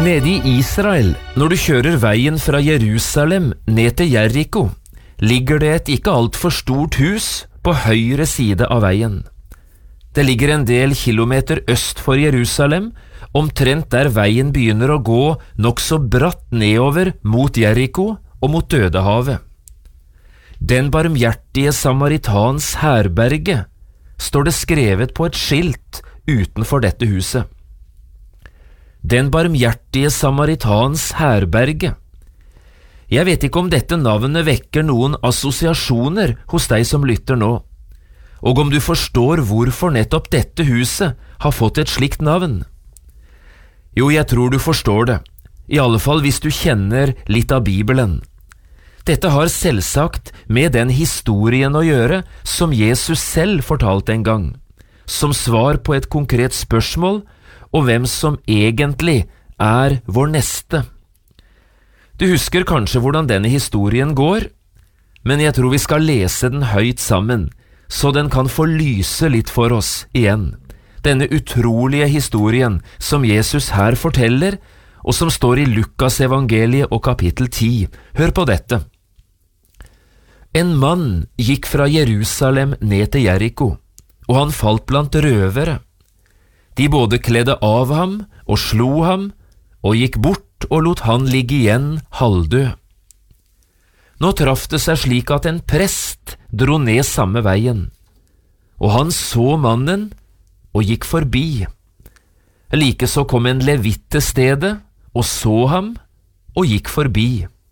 Nede i Israel, når du kjører veien fra Jerusalem ned til Jericho, ligger det et ikke alt for stort hus på høyre side av veien. Det ligger en del kilometer øst for Jerusalem, omtrent der veien begynner å gå nokså bratt nedover mot Jericho og mot Dødehavet. Den barmhjertige Samaritans herberge, står det skrevet på et skilt utenfor dette huset. Den barmhjertige Samaritans herberge. Jeg vet ikke om dette navnet vekker noen assosiasjoner hos deg som lytter nå, og om du forstår hvorfor nettopp dette huset har fått et slikt navn. Jo, jeg tror du forstår det, i alle fall hvis du kjenner litt av Bibelen. Dette har selvsagt med den historien å gjøre som Jesus selv fortalte en gang, som svar på et konkret spørsmål og hvem som egentlig er vår neste. Du husker kanskje hvordan denne historien går, men jeg tror vi skal lese den høyt sammen, så den kan få lyse litt for oss igjen. Denne utrolige historien som Jesus her forteller, og som står i Lukas evangeliet og kapittel 10. Hør på dette. En mann gikk fra Jerusalem ned til Jericho, og han falt blant røvere. De både kledde av ham og slo ham, og gikk bort og lot han ligge igjen halvdød. Nå traff det seg slik at en prest dro ned samme veien, og han så mannen og gikk forbi. Likeså kom en levitt til stedet og så ham og gikk forbi.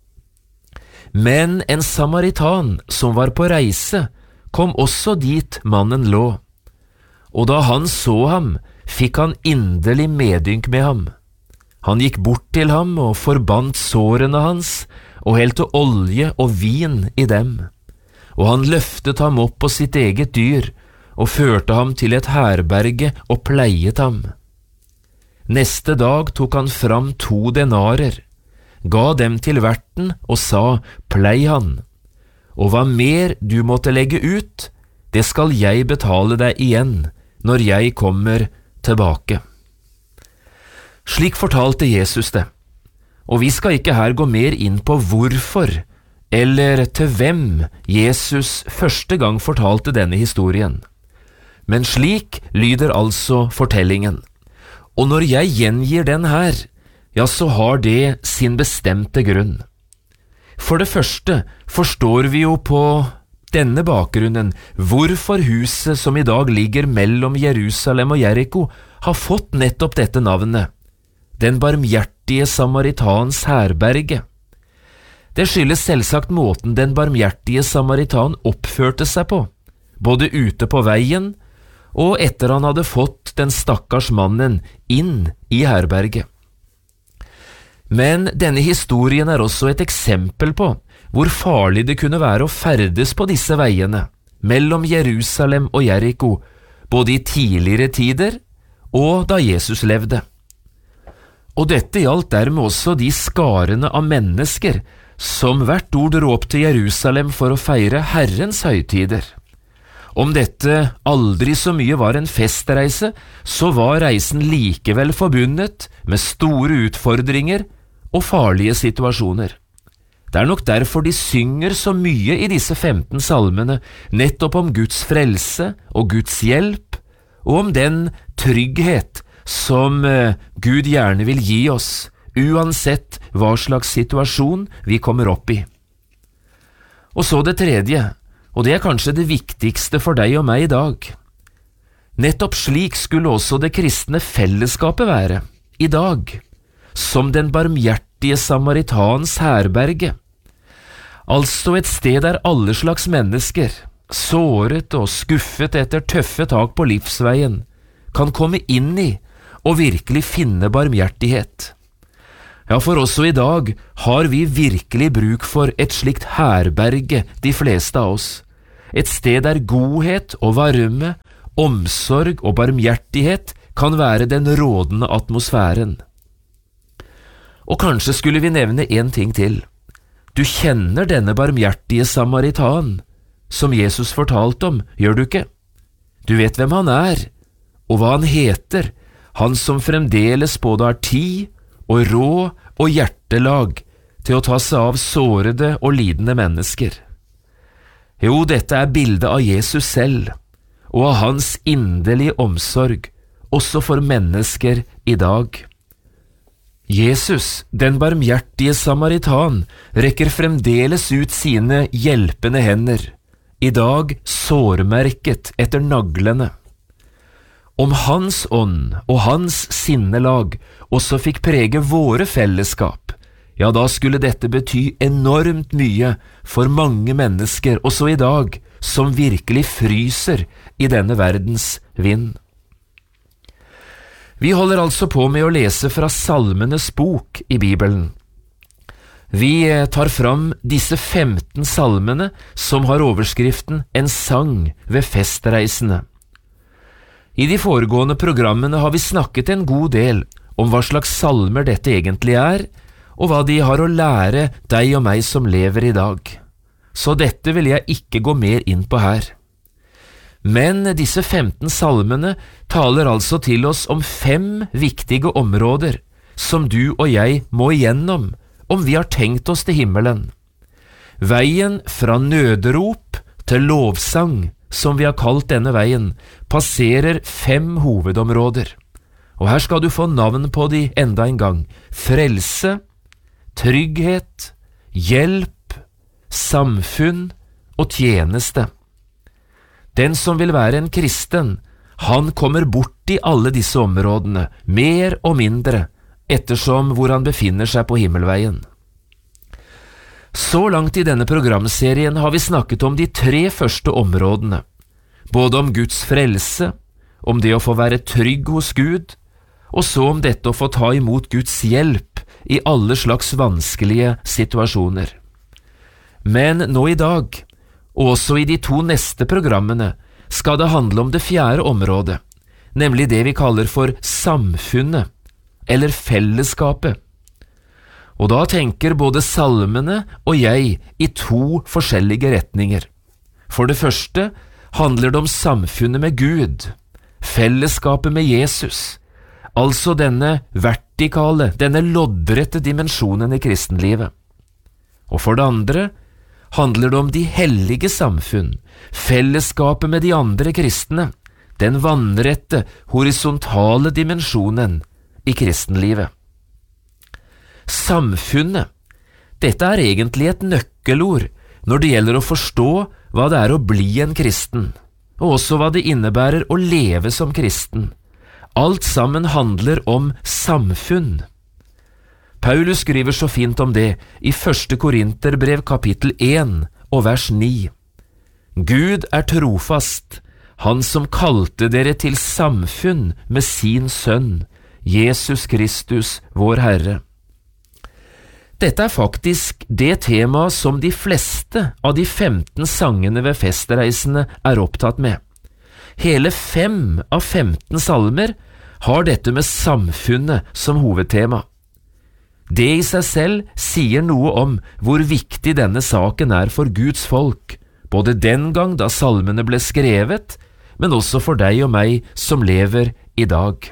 Men en samaritan som var på reise, kom også dit mannen lå, og da han så ham, fikk han inderlig medynk med ham. Han gikk bort til ham og forbandt sårene hans, og helte olje og vin i dem. Og han løftet ham opp på sitt eget dyr, og førte ham til et herberge og pleiet ham. Neste dag tok han fram 2 denarer, ga dem til verten og sa, plei han. Og hva mer du måtte legge ut, det skal jeg betale deg igjen, når jeg kommer tilbake. Slik fortalte Jesus det, og vi skal ikke her gå mer inn på hvorfor eller til hvem Jesus første gang fortalte denne historien. Men slik lyder altså fortellingen, og når jeg gjengir den her, ja, så har det sin bestemte grunn. For det første forstår vi jo på denne bakgrunnen hvorfor huset som i dag ligger mellom Jerusalem og Jericho har fått nettopp dette navnet, den barmhjertige Samaritans herberge. Det skyldes selvsagt måten den barmhjertige Samaritan oppførte seg på, både ute på veien og etter han hadde fått den stakkars mannen inn i herberget. Men denne historien er også et eksempel på hvor farlig det kunne være å ferdes på disse veiene, mellom Jerusalem og Jericho, både i tidligere tider og da Jesus levde. Og dette gjaldt dermed også de skarene av mennesker som hvert ord dro opp til Jerusalem for å feire Herrens høytider. Om dette aldri så mye var en festreise, så var reisen likevel forbundet med store utfordringer og farlige situasjoner. Det er nok derfor de synger så mye i disse 15 salmene, nettopp om Guds frelse og Guds hjelp, og om den trygghet som Gud gjerne vil gi oss, uansett hva slags situasjon vi kommer opp i. Og så det tredje, og det er kanskje det viktigste for deg og meg i dag. Nettopp slik skulle også det kristne fellesskapet være, i dag, som den barmhjertige Samaritans herberge. Altså et sted der alle slags mennesker, såret og skuffet etter tøffe tak på livsveien, kan komme inn i og virkelig finne barmhjertighet. Ja, for også i dag har vi virkelig bruk for et slikt herberge, de fleste av oss. Et sted der godhet og varme, omsorg og barmhjertighet kan være den rådende atmosfæren. Og kanskje skulle vi nevne en ting til. Du kjenner denne barmhjertige Samaritan, som Jesus fortalte om, gjør du ikke? Du vet hvem han er, og hva han heter, han som fremdeles både har tid og råd og hjertelag til å ta seg av sårede og lidende mennesker. Jo, dette er bildet av Jesus selv, og av hans inderlige omsorg, også for mennesker i dag. Jesus, den barmhjertige samaritan, rekker fremdeles ut sine hjelpende hender, i dag sårmerket etter naglene. Om hans ånd og hans sinnelag også fikk prege våre fellesskap, ja, da skulle dette bety enormt mye for mange mennesker, også i dag, som virkelig fryser i denne verdens vind. Vi holder altså på med å lese fra Salmenes bok i Bibelen. Vi tar fram disse 15 salmene som har overskriften «En sang ved festreisende». I de foregående programmene har vi snakket en god del om hva slags salmer dette egentlig er, og hva de har å lære deg og meg som lever i dag. Så dette vil jeg ikke gå mer inn på her. Men disse 15 salmene taler altså til oss om 5 viktige områder som du og jeg må igjennom om vi har tenkt oss til himmelen. Veien fra nødrop til lovsang, som vi har kalt denne veien, passerer 5 hovedområder. Og her skal du få navn på de enda en gang: frelse, trygghet, hjelp, samfunn og tjeneste. Den som vil være en kristen, han kommer bort i alle disse områdene, mer og mindre, ettersom hvor han befinner seg på himmelveien. Så langt i denne programserien har vi snakket om de 3 første områdene, både om Guds frelse, om det å få være trygg hos Gud, og så om dette å få ta imot Guds hjelp i alle slags vanskelige situasjoner. Men nå i dag, og også i de 2 neste programmene, skal det handle om det 4. området, nemlig det vi kaller for samfunnet, eller fellesskapet. Og da tenker både salmene og jeg i 2 forskjellige retninger. For det første handler det om samfunnet med Gud, fellesskapet med Jesus, altså denne vertikale, denne loddrette dimensjonen i kristenlivet. Og for det andre handler det om de hellige samfunn, fellesskapet med de andre kristne, den vannrette, horisontale dimensjonen i kristenlivet. Samfunnet, dette er egentlig et nøkkelord når det gjelder å forstå hva det er å bli en kristen, og også hva det innebærer å leve som kristen. Alt sammen handler om samfunn. Paulus skriver så fint om det i 1. Korinterbrev kapittel 1 og vers 9. Gud er trofast, han som kalte dere til samfunn med sin sønn, Jesus Kristus, vår Herre. Dette er faktisk det temaet som de fleste av de 15 sangene ved festreisene er opptatt med. Hele 5 av 15 salmer har dette med samfunnet som hovedtema. Det i seg selv sier noe om hvor viktig denne saken er for Guds folk, både den gang da salmene ble skrevet, men også for deg og meg som lever i dag.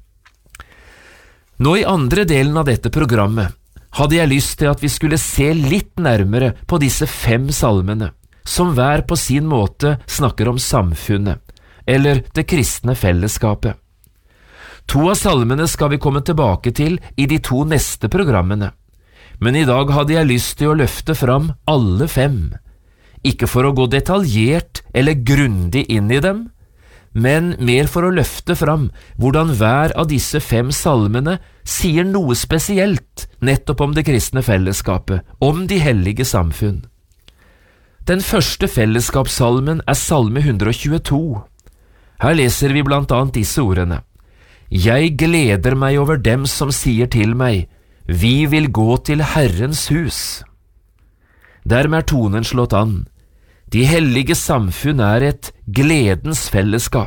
Nå i andre delen av dette programmet hadde jeg lyst til at vi skulle se litt nærmere på disse 5 salmene, som hver på sin måte snakker om samfunnet, eller det kristne fellesskapet. 2 av salmene skal vi komme tilbake til i de 2 neste programmene, men i dag hadde jeg lyst til å løfte fram alle 5, ikke for å gå detaljert eller grundig inn i dem, men mer for å løfte fram hvordan hver av disse 5 salmene sier noe spesielt nettopp om det kristne fellesskapet, om de hellige samfunn. Den første fellesskapssalmen er salme 122. Her leser vi blant annet disse ordene: Jeg gleder meg over dem som sier til meg, vi vil gå til Herrens hus. Dermed er tonen slått an. De hellige samfunn er et gledens fellesskap.